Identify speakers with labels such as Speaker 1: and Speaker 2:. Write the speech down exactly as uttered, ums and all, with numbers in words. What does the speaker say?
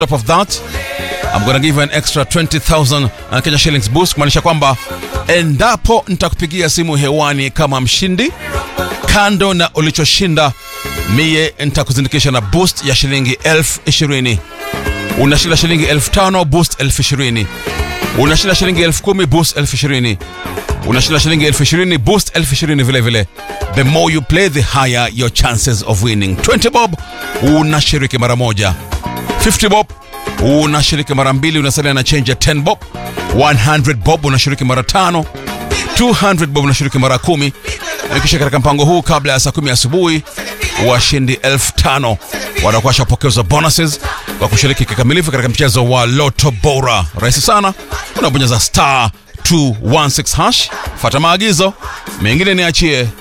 Speaker 1: top of that, I'm gonna give you an extra twenty thousand uh, Kenya shillings boost, kumaanisha kwamba endapo nitakupigia simu hewani kama mshindi, kando na ulichoshinda, mie nitakuzindikisha na boost ya shilingi elfu ishirini. Unashinda shilingi elfu tano, boost elfu ishirini. Unashinda shilingi elfu kumi, boost elfu ishirini. Unashinda shilingi elfu ishirini, boost elfu ishirini vile vile. The more you play, the higher your chances of winning. twenty bob, unashiriki mara moja. fifty bob, unashiriki mara mbili, unasalia na change ya ten bob. one hundred bob, unashiriki mara tano. two hundred bob, unashiriki mara kumi. Kisha katika mpango huu, kabla ya saa kumi asubuhi, washindi elfu tano watakuwa washapokezwa bonuses kwa kushiriki kikamilifu katika mchezo wa Lotto Bora. Rahisi sana, unabonyeza star two one six hash, fuata maagizo, mengine niachie